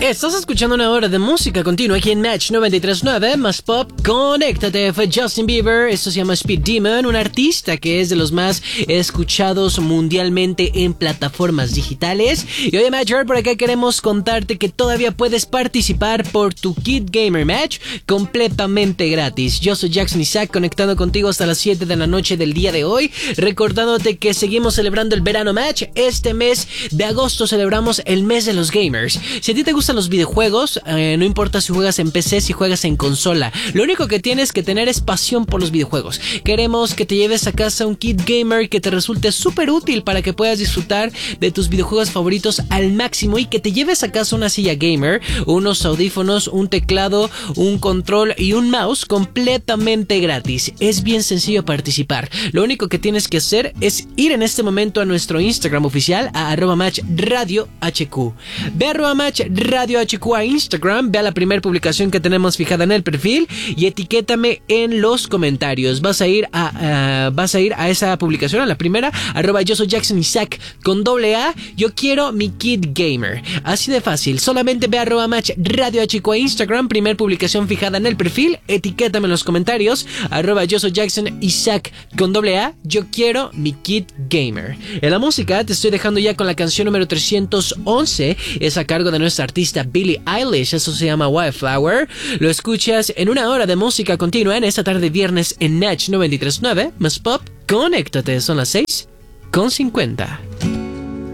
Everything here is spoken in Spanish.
Estás escuchando una hora de música continua aquí en Match 93.9 más pop. Conéctate, fue Justin Bieber. Esto se llama Speed Demon, un artista que es de los más escuchados mundialmente en plataformas digitales. Y hoy, Match, por acá queremos contarte que todavía puedes participar por tu Kit Gamer Match completamente gratis. Yo soy Jackson Isaac, conectando contigo hasta las 7 de la noche del día de hoy, recordándote que seguimos celebrando el verano Match. Este mes de agosto celebramos el mes de los gamers. Si a ti te gustan los videojuegos, no importa si juegas en PC, si juegas en consola, lo único que tienes que tener es pasión por los videojuegos. Queremos que te lleves a casa un kit gamer que te resulte súper útil para que puedas disfrutar de tus videojuegos favoritos al máximo, y que te lleves a casa una silla gamer, unos audífonos, un teclado, un control y un mouse completamente gratis. Es bien sencillo participar. Lo único que tienes que hacer es ir en este momento a nuestro Instagram oficial, a @matchradiohq. Ve a @matchradiohq a Instagram, ve a la primera publicación que tenemos fijada en el perfil y etiquétame en los comentarios. Vas a ir a esa publicación, a la primera, @yo soy Jackson Isaac con @A. Yo quiero mi kit gamer. Así de fácil. Solamente ve a @matchradiohq a Instagram, primera publicación fijada en el perfil, etiquétame en los comentarios, @yo soy Jackson Isaac con @A. Yo quiero mi kit gamer. En la música te estoy dejando ya con la canción número 311. Es a cargo de nuestra artista Billie Eilish. Eso se llama Wildflower. Lo escuchas en una hora de música continua en esta tarde viernes en Match 93.9 más pop. Conéctate, son las 6:50.